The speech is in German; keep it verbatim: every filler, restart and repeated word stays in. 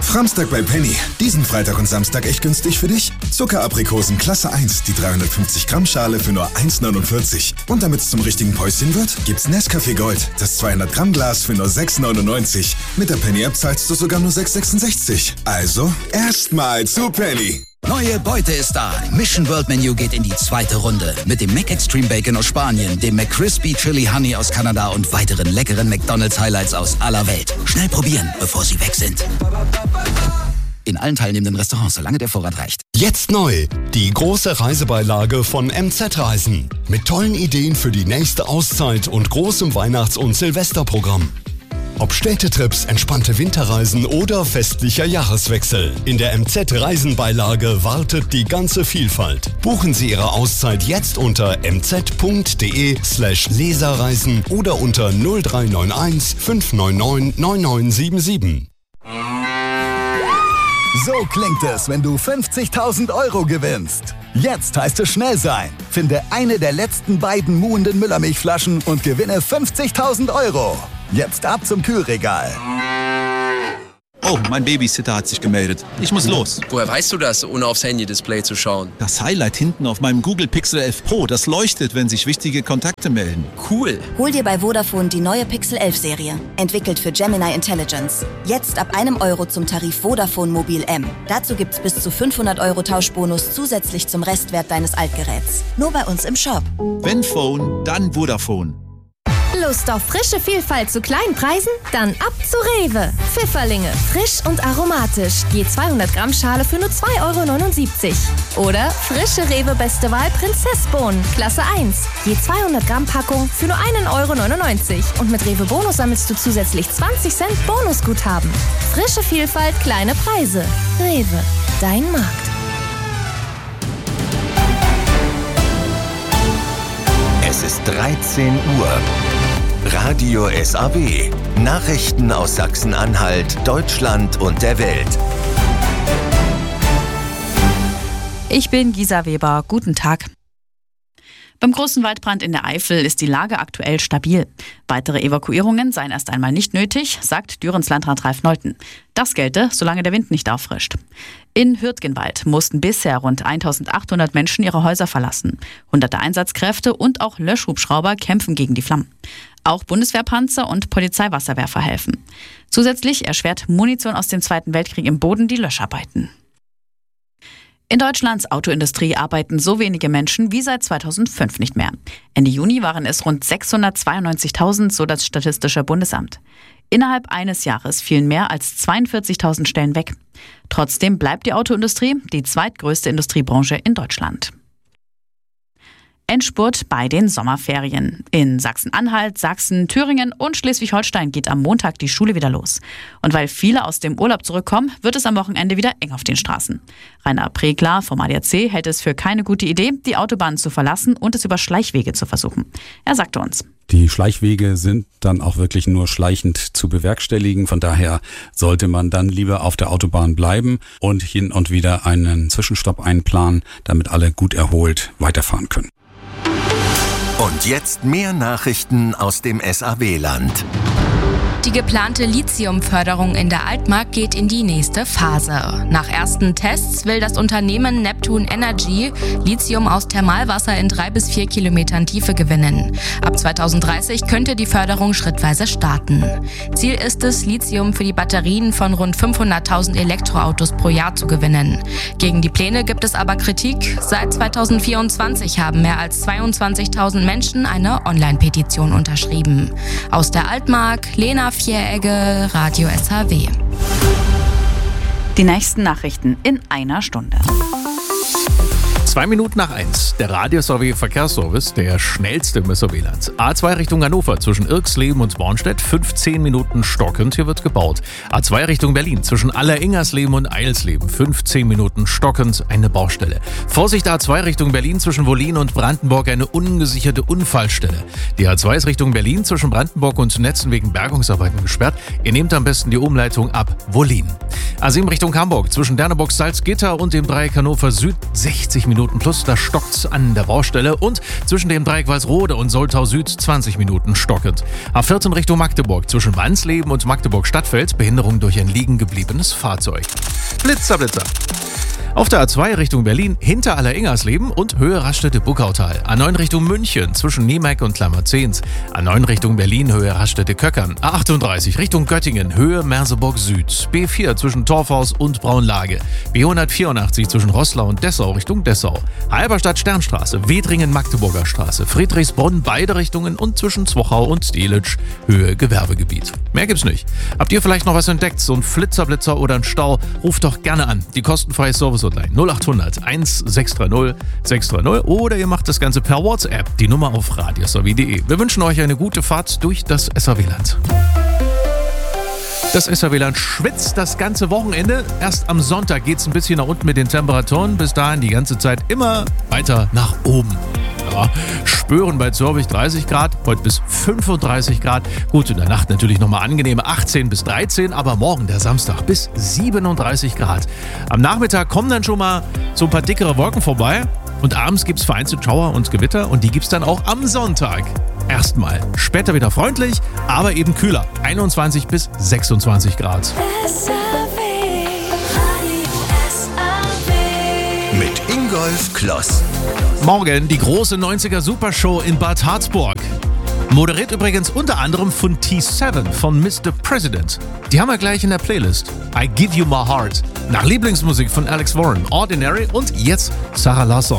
Samstag bei Penny. Diesen Freitag und Samstag echt günstig für dich? Zuckeraprikosen Klasse eins, die dreihundertfünfzig Gramm Schale für nur eins neunundvierzig. Und damit es zum richtigen Päuschen wird, gibt's Nescafé Gold, das zweihundert Gramm Glas für nur sechs neunundneunzig. Mit der Penny-App zahlst du sogar nur sechs sechsundsechzig. Also, erstmal zu Penny. Neue Beute ist da. Mission World Menu geht in die zweite Runde. Mit dem Mac Extreme Bacon aus Spanien, dem McCrispy Chili Honey aus Kanada und weiteren leckeren McDonald's Highlights aus aller Welt. Schnell probieren, bevor sie weg sind. In allen teilnehmenden Restaurants, solange der Vorrat reicht. Jetzt neu, die große Reisebeilage von M Z Reisen. Mit tollen Ideen für die nächste Auszeit und großem Weihnachts- und Silvesterprogramm. Ob Städtetrips, entspannte Winterreisen oder festlicher Jahreswechsel. In der M Z-Reisenbeilage wartet die ganze Vielfalt. Buchen Sie Ihre Auszeit jetzt unter mz.de slash leserreisen oder unter null drei neun eins fünf neun neun neun neun sieben sieben. So klingt es, wenn du fünfzigtausend Euro gewinnst. Jetzt heißt es schnell sein. Finde eine der letzten beiden muhenden Müllermilchflaschen und gewinne fünfzigtausend Euro. Jetzt ab zum Kühlregal. Oh, mein Babysitter hat sich gemeldet. Ich muss los. Woher weißt du das, ohne aufs Handy-Display zu schauen? Das Highlight hinten auf meinem Google Pixel elf Pro, das leuchtet, wenn sich wichtige Kontakte melden. Cool. Hol dir bei Vodafone die neue Pixel elf Serie. Entwickelt für Gemini Intelligence. Jetzt ab einem Euro zum Tarif Vodafone Mobil M. Dazu gibt's bis zu fünfhundert Euro Tauschbonus zusätzlich zum Restwert deines Altgeräts. Nur bei uns im Shop. Wenn Phone, dann Vodafone. Lust auf frische Vielfalt zu kleinen Preisen? Dann ab zu Rewe. Pfifferlinge, frisch und aromatisch. Je zweihundert Gramm Schale für nur zwei Euro neunundsiebzig. Oder frische Rewe Beste Wahl Prinzessbohnen, Klasse eins. Je zweihundert Gramm Packung für nur einen Euro neunundneunzig. Und mit Rewe Bonus sammelst du zusätzlich zwanzig Cent Bonusguthaben. Frische Vielfalt, kleine Preise. Rewe, dein Markt. Es ist dreizehn Uhr. Radio S A W. Nachrichten aus Sachsen-Anhalt, Deutschland und der Welt. Ich bin Gisa Weber. Guten Tag. Beim großen Waldbrand in der Eifel ist die Lage aktuell stabil. Weitere Evakuierungen seien erst einmal nicht nötig, sagt Dürens Landrat Ralf Nolten. Das gelte, solange der Wind nicht auffrischt. In Hürtgenwald mussten bisher rund eintausendachthundert Menschen ihre Häuser verlassen. Hunderte Einsatzkräfte und auch Löschhubschrauber kämpfen gegen die Flammen. Auch Bundeswehrpanzer und Polizeiwasserwerfer helfen. Zusätzlich erschwert Munition aus dem Zweiten Weltkrieg im Boden die Löscharbeiten. In Deutschlands Autoindustrie arbeiten so wenige Menschen wie seit zweitausendfünf nicht mehr. Ende Juni waren es rund sechshundertzweiundneunzigtausend, so das Statistische Bundesamt. Innerhalb eines Jahres fielen mehr als zweiundvierzigtausend Stellen weg. Trotzdem bleibt die Autoindustrie die zweitgrößte Industriebranche in Deutschland. Endspurt bei den Sommerferien. In Sachsen-Anhalt, Sachsen, Thüringen und Schleswig-Holstein geht am Montag die Schule wieder los. Und weil viele aus dem Urlaub zurückkommen, wird es am Wochenende wieder eng auf den Straßen. Rainer Pregler vom A D A C hält es für keine gute Idee, die Autobahn zu verlassen und es über Schleichwege zu versuchen. Er sagte uns: Die Schleichwege sind dann auch wirklich nur schleichend zu bewerkstelligen. Von daher sollte man dann lieber auf der Autobahn bleiben und hin und wieder einen Zwischenstopp einplanen, damit alle gut erholt weiterfahren können. Und jetzt mehr Nachrichten aus dem S A W-Land. Die geplante Lithiumförderung in der Altmark geht in die nächste Phase. Nach ersten Tests will das Unternehmen Neptune Energy Lithium aus Thermalwasser in drei bis vier Kilometern Tiefe gewinnen. Ab zweitausenddreißig könnte die Förderung schrittweise starten. Ziel ist es, Lithium für die Batterien von rund fünfhunderttausend Elektroautos pro Jahr zu gewinnen. Gegen die Pläne gibt es aber Kritik. Seit zweitausendvierundzwanzig haben mehr als zweiundzwanzigtausend Menschen eine Online-Petition unterschrieben. Aus der Altmark, Lena Vieregge, Radio S H W. Die nächsten Nachrichten in einer Stunde. Zwei Minuten nach eins. Der Radio S H W Verkehrsservice, der schnellste im S H W-Land. A zwei Richtung Hannover zwischen Irksleben und Bornstedt, fünfzehn Minuten stockend, hier wird gebaut. A zwei Richtung Berlin zwischen Alleringersleben und Eilsleben, fünfzehn Minuten stockend, eine Baustelle. Vorsicht, A zwei Richtung Berlin zwischen Wollin und Brandenburg, eine ungesicherte Unfallstelle. Die A zwei ist Richtung Berlin zwischen Brandenburg und Netzen wegen Bergungsarbeiten gesperrt. Ihr nehmt am besten die Umleitung ab Wollin. A sieben Richtung Hamburg, zwischen Derneburg, Salzgitter und dem Dreieck Hannover Süd sechzig Minuten plus, da stockt's an der Baustelle. Und zwischen dem Dreieck Walsrode und Soltau Süd zwanzig Minuten stockend. A vierzehn Richtung Magdeburg, zwischen Wansleben und Magdeburg Stadtfeld, Behinderung durch ein liegen gebliebenes Fahrzeug. Blitzer, Blitzer. Auf der A zwei Richtung Berlin hinter Alleringers-Leben und Höhe Raststätte-Buckautal. A neun Richtung München zwischen Niemeck und Klammerzehns. A neun Richtung Berlin Höhe Raststätte-Köckern. A achtunddreißig Richtung Göttingen Höhe Merseburg Süd. B vier zwischen Torfhaus und Braunlage. B hundertvierundachtzig zwischen Roßlau und Dessau Richtung Dessau. Halberstadt-Sternstraße, Wedringen-Magdeburger Straße, Friedrichsbronn beide Richtungen und zwischen Zwochau und Delitzsch Höhe Gewerbegebiet. Mehr gibt's nicht. Habt ihr vielleicht noch was entdeckt, so ein Flitzerblitzer oder ein Stau? Ruft doch gerne an. Die kostenfreie Service null achthundert eins sechs drei null sechs drei null oder ihr macht das Ganze per WhatsApp. Die Nummer auf radios punkt de. Wir wünschen euch eine gute Fahrt durch das S R W-Land. Das S R W-Land schwitzt das ganze Wochenende. Erst am Sonntag geht es ein bisschen nach unten mit den Temperaturen. Bis dahin die ganze Zeit immer weiter nach oben. Ja, spüren bei Zürich dreißig Grad, heute bis fünfunddreißig Grad. Gut, in der Nacht natürlich nochmal angenehme achtzehn bis dreizehn, aber morgen, der Samstag, bis siebenunddreißig Grad. Am Nachmittag kommen dann schon mal so ein paar dickere Wolken vorbei und abends gibt es vereinzelt Schauer und Gewitter und die gibt es dann auch am Sonntag. Erstmal. Später wieder freundlich, aber eben kühler. einundzwanzig bis sechsundzwanzig Grad. Mit Ingolf Kloss. Morgen die große neunziger Supershow in Bad Harzburg. Moderiert übrigens unter anderem von T sieben von Mister President. Die haben wir gleich in der Playlist. I Give You My Heart. Nach Lieblingsmusik von Alex Warren, Ordinary und jetzt Sarah Larsson.